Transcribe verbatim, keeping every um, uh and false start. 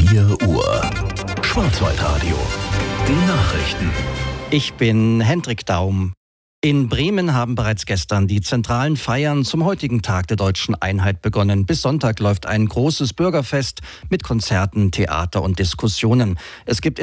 vier Uhr. Schwarzwaldradio. Die Nachrichten. Ich bin Hendrik Daum. In Bremen haben bereits gestern die zentralen Feiern zum heutigen Tag der Deutschen Einheit begonnen. Bis Sonntag läuft ein großes Bürgerfest mit Konzerten, Theater und Diskussionen. Es gibt